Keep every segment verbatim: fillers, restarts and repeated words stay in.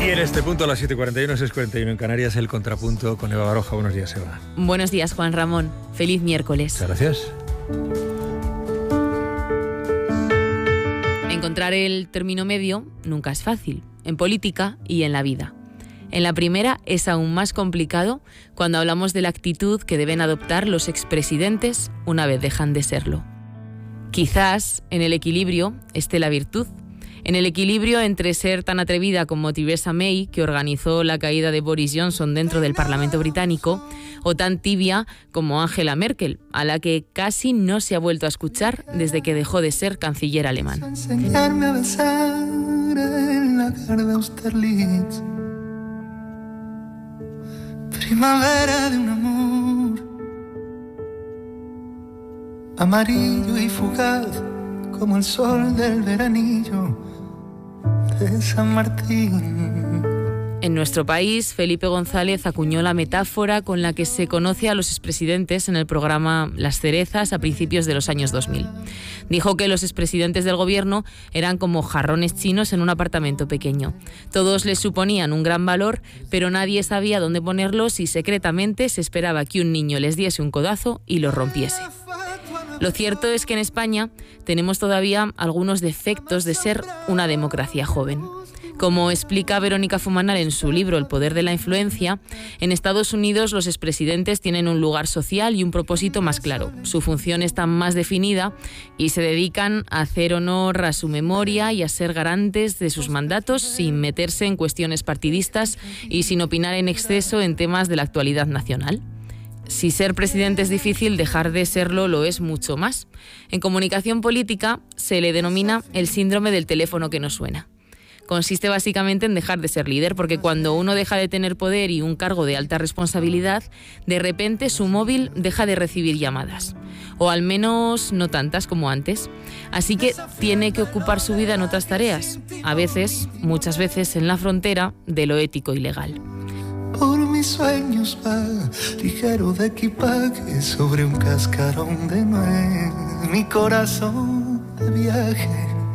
Y en este punto, a las siete y cuarenta y uno, seis y cuarenta y uno en Canarias, el contrapunto con Eva Baroja. Buenos días, Eva. Buenos días, Juan Ramón. Feliz miércoles. Muchas gracias. Encontrar el término medio nunca es fácil, en política y en la vida. En la primera es aún más complicado cuando hablamos de la actitud que deben adoptar los expresidentes una vez dejan de serlo. Quizás en el equilibrio esté la virtud. En el equilibrio entre ser tan atrevida como Theresa May, que organizó la caída de Boris Johnson dentro del Parlamento británico, o tan tibia como Angela Merkel, a la que casi no se ha vuelto a escuchar desde que dejó de ser canciller alemán. Enseñarme a besar en la de Austerlitz. Primavera de un amor amarillo y fugaz como el sol del veranillo de San Martín. En nuestro país, Felipe González acuñó la metáfora con la que se conoce a los expresidentes en el programa Las Cerezas a principios de los años dos mil. Dijo que los expresidentes del gobierno eran como jarrones chinos en un apartamento pequeño. Todos les suponían un gran valor, pero nadie sabía dónde ponerlos y secretamente se esperaba que un niño les diese un codazo y los rompiese. Lo cierto es que en España tenemos todavía algunos defectos de ser una democracia joven. Como explica Verónica Fumanal en su libro El poder de la influencia, en Estados Unidos los expresidentes tienen un lugar social y un propósito más claro. Su función está más definida y se dedican a hacer honor a su memoria y a ser garantes de sus mandatos sin meterse en cuestiones partidistas y sin opinar en exceso en temas de la actualidad nacional. Si ser presidente es difícil, dejar de serlo lo es mucho más. En comunicación política se le denomina el síndrome del teléfono que no suena. Consiste básicamente en dejar de ser líder, porque cuando uno deja de tener poder y un cargo de alta responsabilidad, de repente su móvil deja de recibir llamadas, o al menos no tantas como antes. Así que tiene que ocupar su vida en otras tareas, a veces, muchas veces en la frontera de lo ético y legal. Por mis sueños va ligero de equipaje sobre un cascarón de nuez, mi corazón de viaje.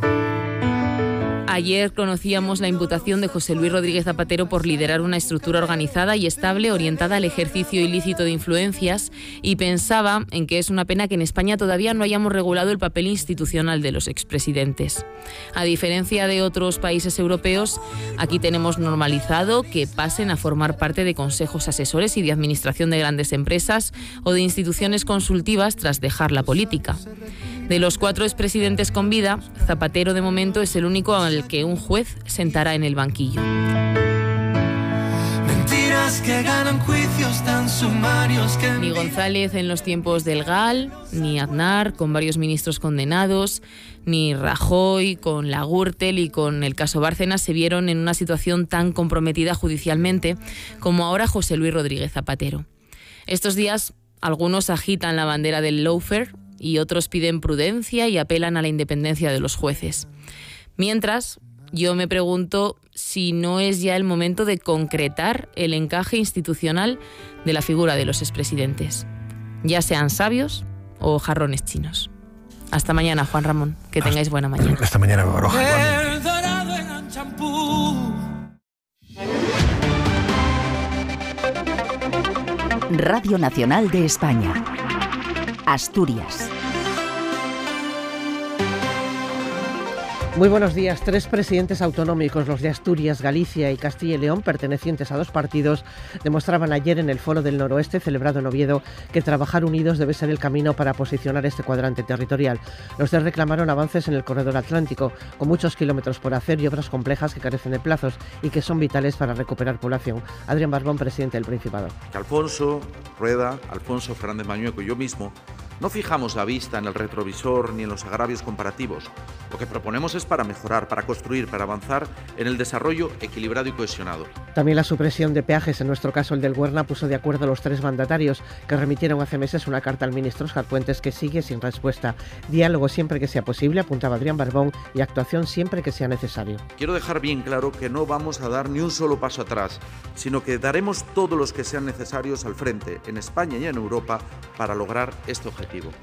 Ayer conocíamos la imputación de José Luis Rodríguez Zapatero por liderar una estructura organizada y estable orientada al ejercicio ilícito de influencias, y pensaba en que es una pena que en España todavía no hayamos regulado el papel institucional de los expresidentes. A diferencia de otros países europeos, aquí tenemos normalizado que pasen a formar parte de consejos asesores y de administración de grandes empresas o de instituciones consultivas tras dejar la política. De los cuatro expresidentes con vida, Zapatero de momento es el único al que un juez sentará en el banquillo. Mentiras que ganan juicios tan sumarios que... Ni González en los tiempos del G A L, ni Aznar con varios ministros condenados, ni Rajoy con la Gürtel y con el caso Bárcenas se vieron en una situación tan comprometida judicialmente como ahora José Luis Rodríguez Zapatero. Estos días algunos agitan la bandera del lawfare y otros piden prudencia y apelan a la independencia de los jueces. Mientras, yo me pregunto si no es ya el momento de concretar el encaje institucional de la figura de los expresidentes, ya sean sabios o jarrones chinos. Hasta mañana, Juan Ramón. Que tengáis buena mañana. Hasta mañana, Baroja. Radio Nacional de España. Asturias. Muy buenos días. Tres presidentes autonómicos, los de Asturias, Galicia y Castilla y León, pertenecientes a dos partidos, demostraban ayer en el Foro del Noroeste, celebrado en Oviedo, que trabajar unidos debe ser el camino para posicionar este cuadrante territorial. Los tres reclamaron avances en el corredor atlántico, con muchos kilómetros por hacer y obras complejas que carecen de plazos y que son vitales para recuperar población. Adrián Barbón, presidente del Principado. Alfonso Rueda, Alfonso Fernández Mañueco y yo mismo no fijamos la vista en el retrovisor ni en los agravios comparativos. Lo que proponemos es para mejorar, para construir, para avanzar en el desarrollo equilibrado y cohesionado. También la supresión de peajes, en nuestro caso el del Huerna, puso de acuerdo a los tres mandatarios que remitieron hace meses una carta al ministro Óscar Puentes que sigue sin respuesta. Diálogo siempre que sea posible, apuntaba Adrián Barbón, y actuación siempre que sea necesario. Quiero dejar bien claro que no vamos a dar ni un solo paso atrás, sino que daremos todos los que sean necesarios al frente, en España y en Europa, para lograr este objetivo.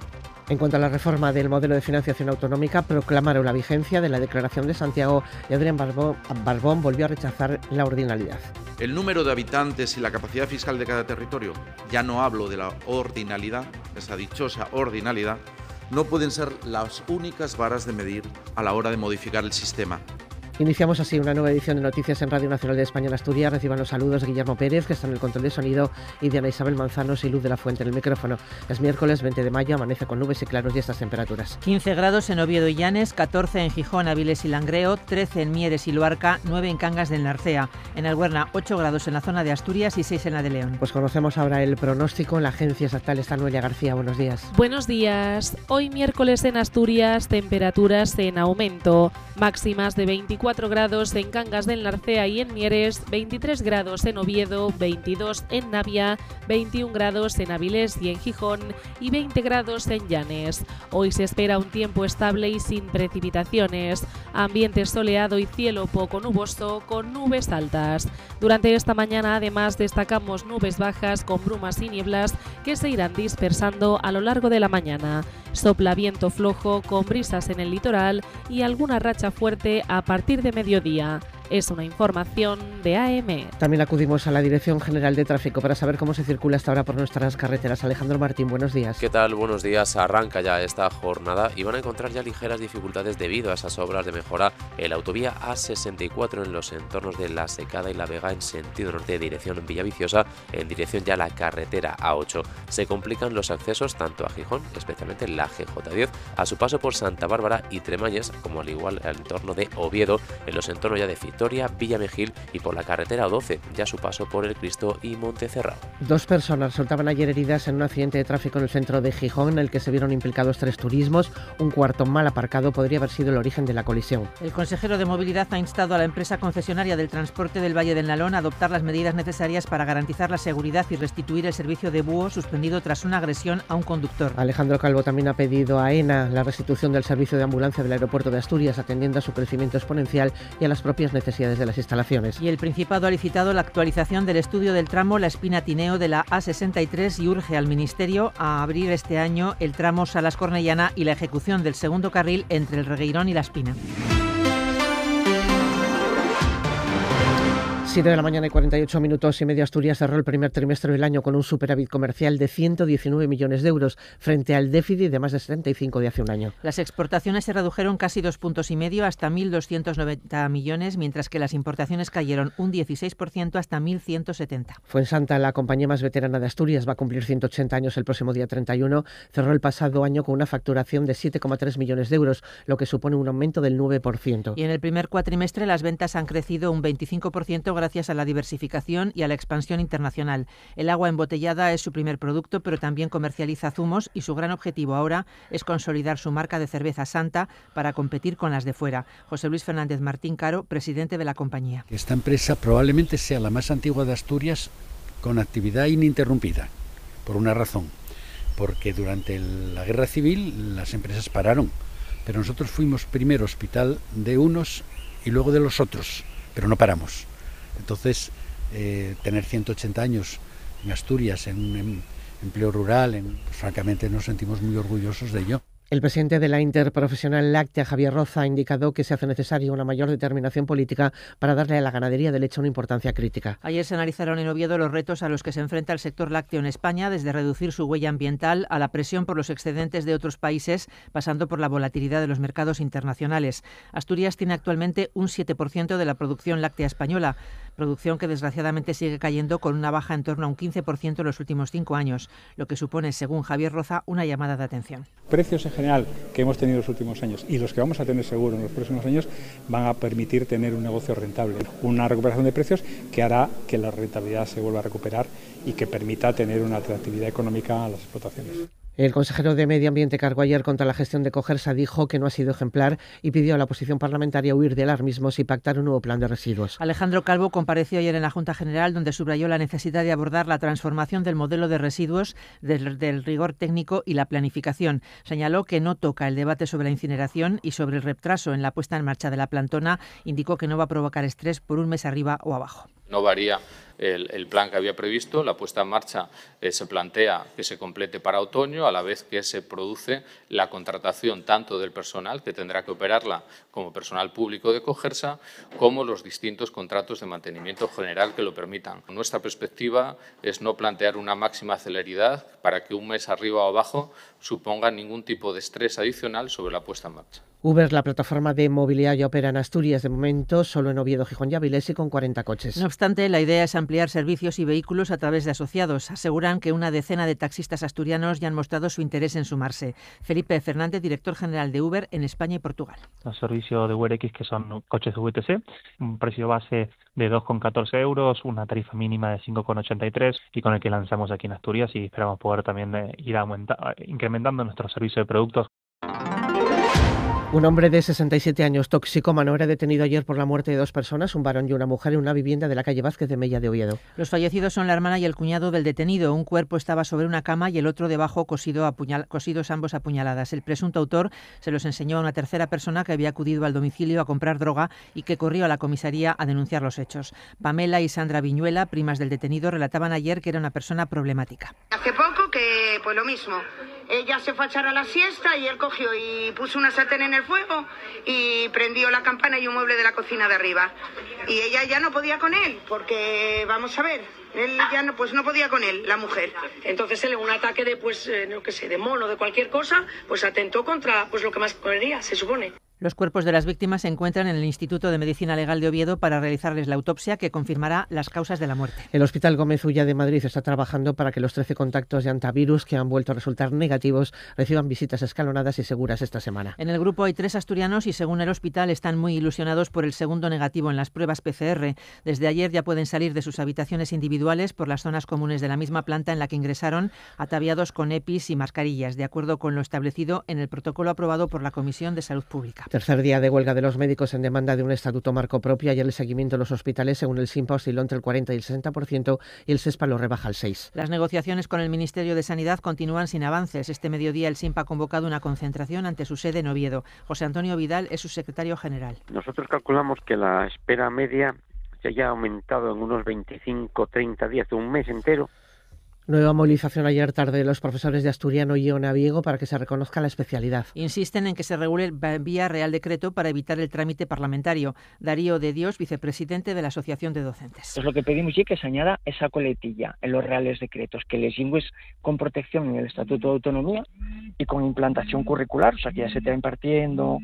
En cuanto a la reforma del modelo de financiación autonómica, proclamaron la vigencia de la Declaración de Santiago y Adrián Barbón, Barbón volvió a rechazar la ordinalidad. El número de habitantes y la capacidad fiscal de cada territorio, ya no hablo de la ordinalidad, esa dichosa ordinalidad, no pueden ser las únicas varas de medir a la hora de modificar el sistema. Iniciamos así una nueva edición de Noticias en Radio Nacional de España en Asturias. Reciban los saludos de Guillermo Pérez, que está en el control de sonido, y de Ana Isabel Manzanos y Luz de la Fuente en el micrófono. Es miércoles veinte de mayo, amanece con nubes y claros y estas temperaturas. quince grados en Oviedo y Llanes, catorce en Gijón, Avilés y Langreo, trece en Mieres y Luarca, nueve en Cangas del Narcea. En Albuerna, ocho grados en la zona de Asturias y seis en la de León. Pues conocemos ahora el pronóstico. En la Agencia Estatal está Noelia García. Buenos días. Buenos días. Hoy miércoles en Asturias, temperaturas en aumento. Máximas de veinticuatro grados en Cangas del Narcea y en Mieres, veintitrés grados en Oviedo, veintidós en Navia, veintiún grados en Avilés y en Gijón y veinte grados en Llanes. Hoy se espera un tiempo estable y sin precipitaciones, ambiente soleado y cielo poco nuboso con nubes altas. Durante esta mañana además destacamos nubes bajas con brumas y nieblas que se irán dispersando a lo largo de la mañana. Sopla viento flojo con brisas en el litoral y alguna racha fuerte a partir de mediodía. Es una información de A M. También acudimos a la Dirección General de Tráfico para saber cómo se circula hasta ahora por nuestras carreteras. Alejandro Martín, buenos días. ¿Qué tal? Buenos días. Arranca ya esta jornada y van a encontrar ya ligeras dificultades debido a esas obras de mejora en la autovía A sesenta y cuatro en los entornos de La Secada y La Vega en sentido norte, dirección Villaviciosa, en dirección ya a la carretera A ocho. Se complican los accesos tanto a Gijón, especialmente en la G J diez, a su paso por Santa Bárbara y Tremañes, como al igual al entorno de Oviedo, en los entornos ya de Victoria, Villamejil y por la carretera doce, ya su paso por el Cristo y Montecerrado. Dos personas resultaban ayer heridas en un accidente de tráfico en el centro de Gijón, en el que se vieron implicados tres turismos. Un cuarto mal aparcado podría haber sido el origen de la colisión. El consejero de Movilidad ha instado a la empresa concesionaria del transporte del Valle del Nalón a adoptar las medidas necesarias para garantizar la seguridad y restituir el servicio de búho suspendido tras una agresión a un conductor. Alejandro Calvo también ha pedido a AENA la restitución del servicio de ambulancia del aeropuerto de Asturias, atendiendo a su crecimiento exponencial y a las propias necesidades de las instalaciones. Y el Principado ha licitado la actualización del estudio del tramo La Espina-Tineo de la A sesenta y tres y urge al Ministerio a abrir este año el tramo Salas-Cornellana y la ejecución del segundo carril entre el Regueirón y La Espina. siete de la mañana y cuarenta y ocho minutos y medio. Asturias cerró el primer trimestre del año con un superávit comercial de ciento diecinueve millones de euros frente al déficit de más de setenta y cinco de hace un año. Las exportaciones se redujeron casi dos puntos y medio hasta mil doscientos noventa millones, mientras que las importaciones cayeron un dieciséis por ciento hasta mil ciento setenta. Fuensanta, la compañía más veterana de Asturias, va a cumplir ciento ochenta años el próximo día treinta y uno. Cerró el pasado año con una facturación de siete coma tres millones de euros, lo que supone un aumento del nueve por ciento. Y en el primer cuatrimestre las ventas han crecido un veinticinco por ciento gracias a la diversificación y a la expansión internacional. El agua embotellada es su primer producto, pero también comercializa zumos y su gran objetivo ahora es consolidar su marca de cerveza Santa para competir con las de fuera. José Luis Fernández Martín Caro, presidente de la compañía. Esta empresa probablemente sea la más antigua de Asturias con actividad ininterrumpida, por una razón, porque durante la guerra civil las empresas pararon, pero nosotros fuimos primero hospital de unos y luego de los otros, pero no paramos. Entonces, eh, tener ciento ochenta años en Asturias, en un em, empleo rural, en, pues, francamente nos sentimos muy orgullosos de ello. El presidente de la Interprofesional Láctea, Javier Roza, ha indicado que se hace necesaria una mayor determinación política para darle a la ganadería de leche una importancia crítica. Ayer se analizaron en Oviedo los retos a los que se enfrenta el sector lácteo en España, desde reducir su huella ambiental a la presión por los excedentes de otros países, pasando por la volatilidad de los mercados internacionales. Asturias tiene actualmente un siete por ciento de la producción láctea española, producción que desgraciadamente sigue cayendo con una baja en torno a un quince por ciento en los últimos cinco años, lo que supone, según Javier Roza, una llamada de atención. Precios en general que hemos tenido en los últimos años y los que vamos a tener seguro en los próximos años van a permitir tener un negocio rentable, una recuperación de precios que hará que la rentabilidad se vuelva a recuperar y que permita tener una atractividad económica a las explotaciones. El consejero de Medio Ambiente cargó ayer contra la gestión de Cogersa, dijo que no ha sido ejemplar y pidió a la oposición parlamentaria huir de alarmismos y pactar un nuevo plan de residuos. Alejandro Calvo compareció ayer en la Junta General, donde subrayó la necesidad de abordar la transformación del modelo de residuos, del, del rigor técnico y la planificación. Señaló que no toca el debate sobre la incineración y sobre el retraso en la puesta en marcha de la plantona. Indicó que no va a provocar estrés por un mes arriba o abajo. No varía el, el plan que había previsto, la puesta en marcha eh, se plantea que se complete para otoño, a la vez que se produce la contratación tanto del personal, que tendrá que operarla como personal público de Cogersa, como los distintos contratos de mantenimiento general que lo permitan. Nuestra perspectiva es no plantear una máxima celeridad para que un mes arriba o abajo suponga ningún tipo de estrés adicional sobre la puesta en marcha. Uber, la plataforma de movilidad, ya opera en Asturias de momento, solo en Oviedo, Gijón y Avilés y con cuarenta coches. No obstante, la idea es ampliar servicios y vehículos a través de asociados. Aseguran que una decena de taxistas asturianos ya han mostrado su interés en sumarse. Felipe Fernández, director general de Uber en España y Portugal. Los servicios de UberX, que son coches V T C, un precio base de dos coma catorce euros, una tarifa mínima de cinco coma ochenta y tres y con el que lanzamos aquí en Asturias y esperamos poder también ir aumenta, incrementando nuestro servicio de productos. Un hombre de sesenta y siete años, toxicómano, era detenido ayer por la muerte de dos personas, un varón y una mujer, en una vivienda de la calle Vázquez de Mella de Oviedo. Los fallecidos son la hermana y el cuñado del detenido. Un cuerpo estaba sobre una cama y el otro debajo, cosido a puñal, cosidos ambos a puñaladas. El presunto autor se los enseñó a una tercera persona que había acudido al domicilio a comprar droga y que corrió a la comisaría a denunciar los hechos. Pamela y Sandra Viñuela, primas del detenido, relataban ayer que era una persona problemática. Hace poco que, pues lo mismo, ella se fue a echar a la siesta y él cogió y puso una sartén en el fuego y prendió la campana y un mueble de la cocina de arriba. Y ella ya no podía con él, porque, vamos a ver, él ya no, pues no podía con él, la mujer. Entonces él, en un ataque de, pues, eh, no que sé, de mono, de cualquier cosa, pues atentó contra pues lo que más quería, se supone. Los cuerpos de las víctimas se encuentran en el Instituto de Medicina Legal de Oviedo para realizarles la autopsia que confirmará las causas de la muerte. El Hospital Gómez Ulla de Madrid está trabajando para que los trece contactos de antivirus que han vuelto a resultar negativos reciban visitas escalonadas y seguras esta semana. En el grupo hay tres asturianos y, según el hospital, están muy ilusionados por el segundo negativo en las pruebas P C R. Desde ayer ya pueden salir de sus habitaciones individuales por las zonas comunes de la misma planta en la que ingresaron, ataviados con EPIs y mascarillas, de acuerdo con lo establecido en el protocolo aprobado por la Comisión de Salud Pública. Tercer día de huelga de los médicos en demanda de un estatuto marco propio. Ayer el seguimiento de los hospitales, según el SINPA, osciló entre el cuarenta y el sesenta por ciento y el SESPA lo rebaja al seis por ciento. Las negociaciones con el Ministerio de Sanidad continúan sin avances. Este mediodía el SINPA ha convocado una concentración ante su sede en Oviedo. José Antonio Vidal es su secretario general. Nosotros calculamos que la espera media se haya aumentado en unos veinticinco treinta días, de un mes entero. Nueva movilización ayer tarde de los profesores de asturiano y onaviego para que se reconozca la especialidad. Insisten en que se regule vía Real Decreto para evitar el trámite parlamentario. Darío de Dios, vicepresidente de la Asociación de Docentes. Pues lo que pedimos es que se añada esa coletilla en los Reales Decretos, que les lingües con protección en el Estatuto de Autonomía y con implantación curricular, o sea que ya se está impartiendo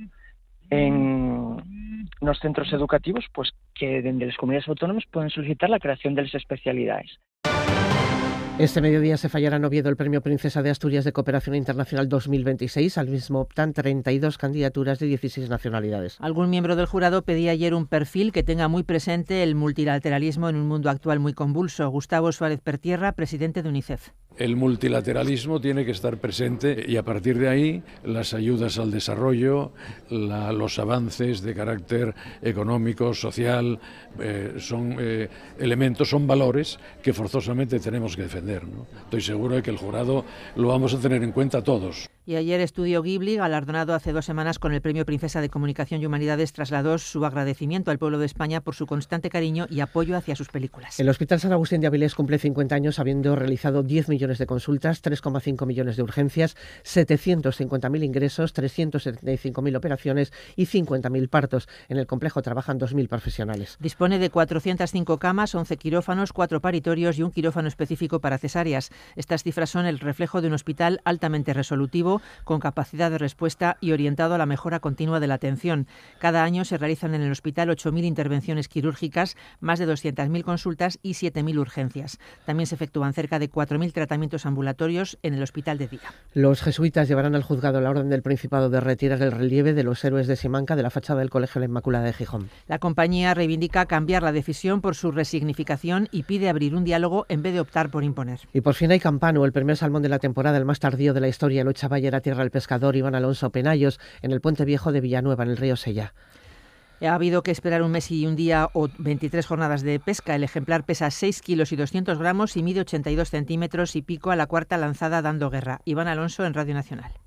en los centros educativos, pues que desde las comunidades autónomas pueden solicitar la creación de las especialidades. Este mediodía se fallará en Oviedo el Premio Princesa de Asturias de Cooperación Internacional dos mil veintiséis. Al mismo optan treinta y dos candidaturas de dieciséis nacionalidades. Algún miembro del jurado pedía ayer un perfil que tenga muy presente el multilateralismo en un mundo actual muy convulso. Gustavo Suárez Pertierra, presidente de UNICEF. El multilateralismo tiene que estar presente y a partir de ahí las ayudas al desarrollo, la, los avances de carácter económico, social, eh, son eh, elementos, son valores que forzosamente tenemos que defender, ¿no? Estoy seguro de que el jurado lo vamos a tener en cuenta todos. Y ayer Estudio Ghibli, galardonado hace dos semanas con el Premio Princesa de Comunicación y Humanidades, trasladó su agradecimiento al pueblo de España por su constante cariño y apoyo hacia sus películas. El Hospital San Agustín de Avilés cumple cincuenta años habiendo realizado diez millones de consultas, tres coma cinco millones de urgencias, setecientos cincuenta mil ingresos, trescientas setenta y cinco mil operaciones y cincuenta mil partos. En el complejo trabajan dos mil profesionales. Dispone de cuatrocientas cinco camas, once quirófanos, cuatro paritorios y un quirófano específico para cesáreas. Estas cifras son el reflejo de un hospital altamente resolutivo, con capacidad de respuesta y orientado a la mejora continua de la atención. Cada año se realizan en el hospital ocho mil intervenciones quirúrgicas, más de doscientas mil consultas y siete mil urgencias. También se efectúan cerca de cuatro mil tratamientos ambulatorios en el hospital de día. Los jesuitas llevarán al juzgado la orden del Principado de retirar el relieve de los héroes de Simanca de la fachada del Colegio La Inmaculada de Gijón. La compañía reivindica cambiar la decisión por su resignificación y pide abrir un diálogo en vez de optar por imponer. Y por fin hay campano, el primer salmón de la temporada, el más tardío de la historia. Lo echa Bayer a tierra el pescador Iván Alonso Penallos en el Puente Viejo de Villanueva, en el río Sella. Ha habido que esperar un mes y un día o veintitrés jornadas de pesca. El ejemplar pesa seis kilos y doscientos gramos y mide ochenta y dos centímetros y pico a la cuarta lanzada dando guerra. Iván Alonso en Radio Nacional.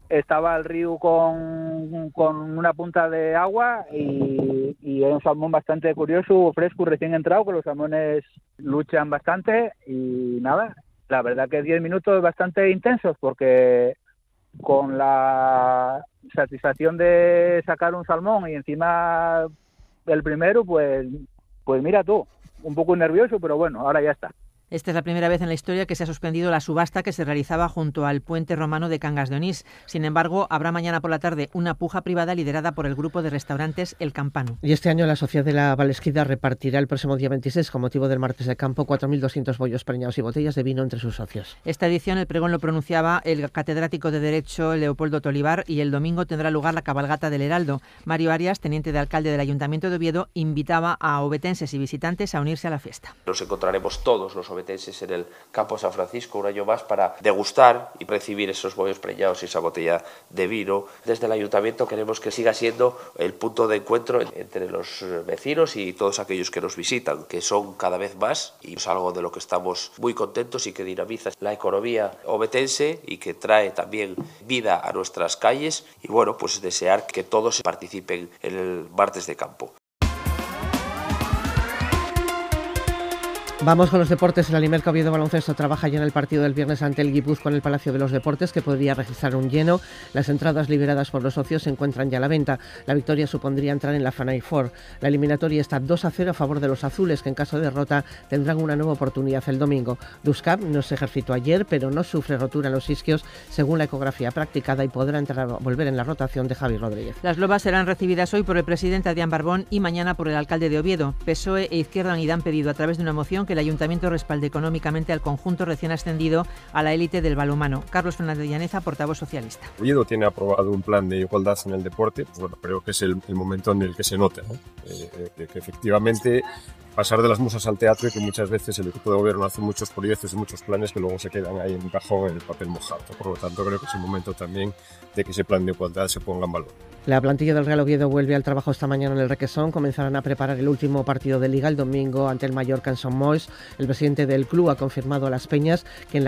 estaba el río con, con una punta de agua y, y era un salmón bastante curioso, fresco, recién entrado, que los salmones luchan bastante y nada, la verdad que diez minutos bastante intensos porque con la satisfacción de sacar un salmón y encima el primero, pues, pues mira tú, un poco nervioso, pero bueno, ahora ya está. Esta es la primera vez en la historia que se ha suspendido la subasta que se realizaba junto al puente romano de Cangas de Onís. Sin embargo, habrá mañana por la tarde una puja privada liderada por el grupo de restaurantes El Campano. Y este año la Sociedad de la Valesquida repartirá el próximo día veintiséis, con motivo del martes de campo, cuatro mil doscientos bollos preñados y botellas de vino entre sus socios. Esta edición el pregón lo pronunciaba el catedrático de Derecho Leopoldo Tolivar y el domingo tendrá lugar la cabalgata del Heraldo. Mario Arias, teniente de alcalde del Ayuntamiento de Oviedo, invitaba a ovetenses y visitantes a unirse a la fiesta. Nos encontraremos todos los ovetenses en el Campo San Francisco un año más para degustar y recibir esos bollos preñados y esa botella de vino. Desde el Ayuntamiento queremos que siga siendo el punto de encuentro entre los vecinos y todos aquellos que nos visitan, que son cada vez más, y es algo de lo que estamos muy contentos y que dinamiza la economía ovetense y que trae también vida a nuestras calles. Y bueno, pues desear que todos participen en el martes de campo. Vamos con los deportes. El Alimerca Oviedo Baloncesto trabaja ya en el partido del viernes ante el Guipúzcoa en el Palacio de los Deportes, que podría registrar un lleno. Las entradas liberadas por los socios se encuentran ya a la venta. La victoria supondría entrar en la Final Four. La eliminatoria está dos a cero a favor de los azules, que en caso de derrota tendrán una nueva oportunidad el domingo. Duskab no se ejercitó ayer, pero no sufre rotura en los isquios según la ecografía practicada y podrá entrar a volver en la rotación de Javi Rodríguez. Las lobas serán recibidas hoy por el presidente Adrián Barbón y mañana por el alcalde de Oviedo. P S O E e Izquierda Unida han pedido a través de una moción que el Ayuntamiento respalde económicamente al conjunto recién ascendido a la élite del balonmano. Carlos Fernández Llaneza, portavoz socialista. Oviedo tiene aprobado un plan de igualdad en el deporte. Pues bueno, creo que es el, el momento en el que se nota, ¿no? eh, eh, que efectivamente pasar de las musas al teatro y que muchas veces el equipo de gobierno hace muchos proyectos y muchos planes que luego se quedan ahí en un cajón en el papel mojado. Por lo tanto, creo que es el momento también de que ese plan de igualdad se ponga en valor. La plantilla del Real Oviedo vuelve al trabajo esta mañana en el Requesón. Comenzarán a preparar el último partido de Liga el domingo ante el Mallorca en Son Moix. El presidente del club ha confirmado a Las Peñas que en la